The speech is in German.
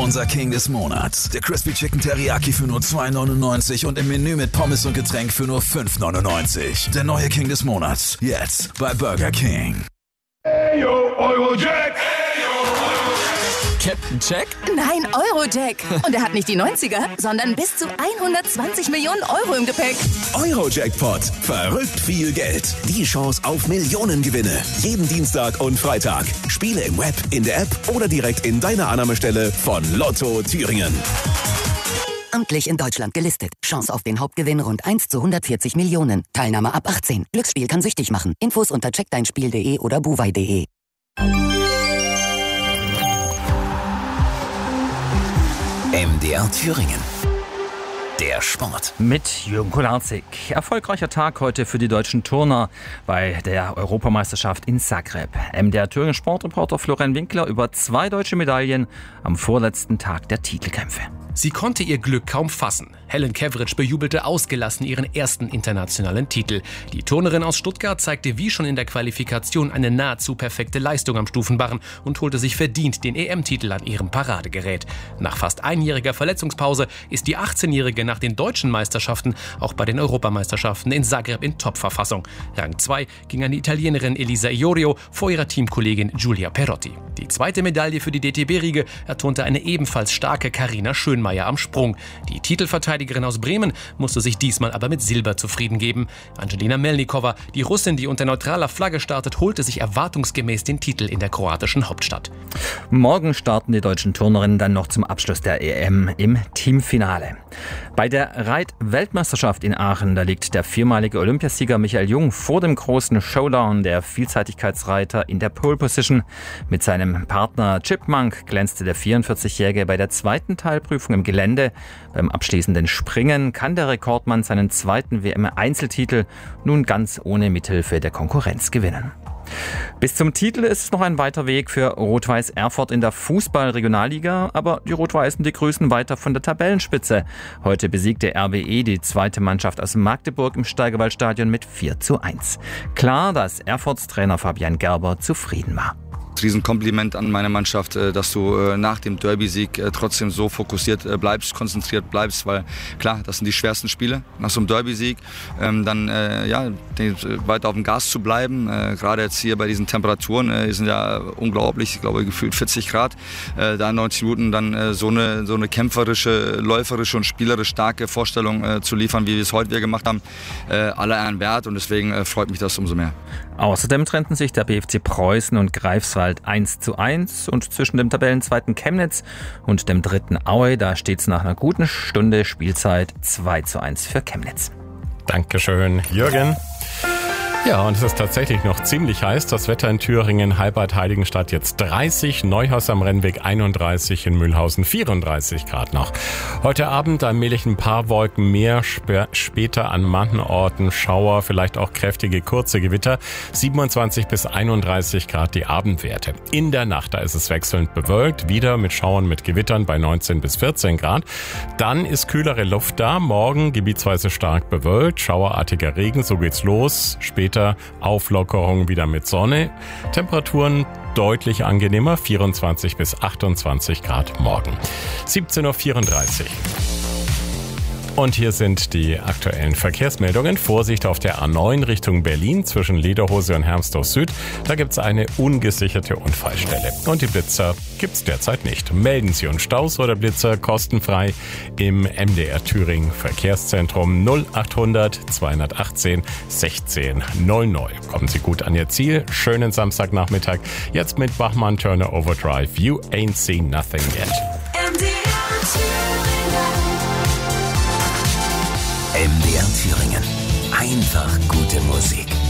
Unser King des Monats. Der Crispy Chicken Teriyaki für nur $2,99 und im Menü mit Pommes und Getränk für nur $5,99. Der neue King des Monats. Jetzt bei Burger King. Ayo, Eurojack! Captain Jack? Nein, Eurojack. Und er hat nicht die 90er, sondern bis zu 120 Millionen Euro im Gepäck. Eurojackpot. Verrückt viel Geld. Die Chance auf Millionengewinne. Jeden Dienstag und Freitag. Spiele im Web, in der App oder direkt in deiner Annahmestelle von Lotto Thüringen. Amtlich in Deutschland gelistet. Chance auf den Hauptgewinn rund 1 zu 140 Millionen. Teilnahme ab 18. Glücksspiel kann süchtig machen. Infos unter checkdeinspiel.de oder buwei.de. MDR Thüringen. Der Sport. Mit Jürgen Kolarczyk. Erfolgreicher Tag heute für die deutschen Turner bei der Europameisterschaft in Zagreb. MDR Thüringen Sportreporter Florian Winkler über 2 deutsche Medaillen am vorletzten Tag der Titelkämpfe. Sie konnte ihr Glück kaum fassen. Helen Keveridge bejubelte ausgelassen ihren ersten internationalen Titel. Die Turnerin aus Stuttgart zeigte wie schon in der Qualifikation eine nahezu perfekte Leistung am Stufenbarren und holte sich verdient den EM-Titel an ihrem Paradegerät. Nach fast einjähriger Verletzungspause ist die 18-Jährige nach den deutschen Meisterschaften auch bei den Europameisterschaften in Zagreb in Top-Verfassung. Rang 2 ging an die Italienerin Elisa Iorio vor ihrer Teamkollegin Giulia Perotti. Die zweite Medaille für die DTB-Riege erturnte eine ebenfalls starke Carina Schönmeier am Sprung. Die Titelverteidigerin aus Bremen musste sich diesmal aber mit Silber zufrieden geben. Angelina Melnikova, die Russin, die unter neutraler Flagge startet, holte sich erwartungsgemäß den Titel in der kroatischen Hauptstadt. Morgen starten die deutschen Turnerinnen dann noch zum Abschluss der EM im Teamfinale. Bei der Reit-Weltmeisterschaft in Aachen, da liegt der viermalige Olympiasieger Michael Jung vor dem großen Showdown der Vielseitigkeitsreiter in der Pole Position. Mit seinem Partner Chipmunk glänzte der 44-Jährige bei der zweiten Teilprüfung im Gelände. Beim abschließenden Springen kann der Rekordmann seinen zweiten WM-Einzeltitel nun ganz ohne Mithilfe der Konkurrenz gewinnen. Bis zum Titel ist es noch ein weiter Weg für Rot-Weiß Erfurt in der Fußball-Regionalliga, aber die Rot-Weißen, die grüßen weiter von der Tabellenspitze. Heute besiegte RWE die zweite Mannschaft aus Magdeburg im Steigerwaldstadion mit 4:1. Klar, dass Erfurts Trainer Fabian Gerber zufrieden war. Riesenkompliment an meine Mannschaft, dass du nach dem Derby-Sieg trotzdem so fokussiert bleibst, konzentriert bleibst, weil klar, das sind die schwersten Spiele nach so einem Derby-Sieg. Dann weiter auf dem Gas zu bleiben, gerade jetzt hier bei diesen Temperaturen, die sind ja unglaublich, ich glaube gefühlt 40 Grad, da 90 Minuten dann so eine kämpferische, läuferische und spielerisch starke Vorstellung zu liefern, wie wir es heute wieder gemacht haben, aller Ehren wert und deswegen freut mich das umso mehr. Außerdem trennten sich der BFC Preußen und Greifswald 1:1 und zwischen dem Tabellenzweiten Chemnitz und dem dritten Aue, da steht es nach einer guten Stunde Spielzeit 2:1 für Chemnitz. Dankeschön, Jürgen. Ja, und es ist tatsächlich noch ziemlich heiß. Das Wetter in Thüringen, Halbert-Heiligenstadt jetzt 30, Neuhaus am Rennweg 31, in Mühlhausen 34 Grad noch. Heute Abend allmählich ein paar Wolken mehr, später an manchen Orten Schauer, vielleicht auch kräftige kurze Gewitter, 27 bis 31 Grad die Abendwerte. In der Nacht, da ist es wechselnd bewölkt, wieder mit Schauern mit Gewittern bei 19 bis 14 Grad. Dann ist kühlere Luft da, morgen gebietsweise stark bewölkt, schauerartiger Regen, so geht's los, später Auflockerung wieder mit Sonne. Temperaturen deutlich angenehmer, 24 bis 28 Grad morgen. 17:34 Uhr. Und hier sind die aktuellen Verkehrsmeldungen. Vorsicht auf der A9 Richtung Berlin zwischen Lederhose und Hermsdorf Süd. Da gibt es eine ungesicherte Unfallstelle. Und die Blitzer gibt es derzeit nicht. Melden Sie uns Staus oder Blitzer kostenfrei im MDR Thüringen Verkehrszentrum 0800 218 1600. Kommen Sie gut an Ihr Ziel. Schönen Samstagnachmittag. Jetzt mit Bachmann Turner Overdrive. You ain't seen nothing yet. MDR Thüringen. Einfach gute Musik.